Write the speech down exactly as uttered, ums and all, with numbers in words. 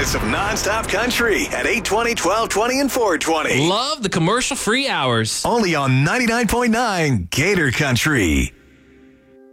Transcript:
hours of nonstop country at eight twenty, twelve twenty, and four twenty. Love the commercial-free hours. Only on ninety-nine point nine Gator Country.